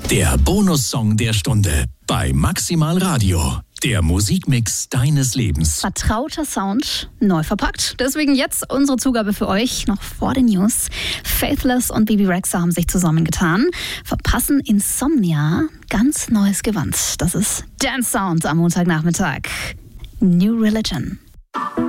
Der Bonussong der Stunde bei Maximal Radio. Der Musikmix deines Lebens. Vertrauter Sound, neu verpackt. Deswegen jetzt unsere Zugabe für euch, noch vor den News. Faithless und Bebe Rexha haben sich zusammengetan, verpassen Insomnia ganz neues Gewand. Das ist Dance Sound am Montagnachmittag. New Religion.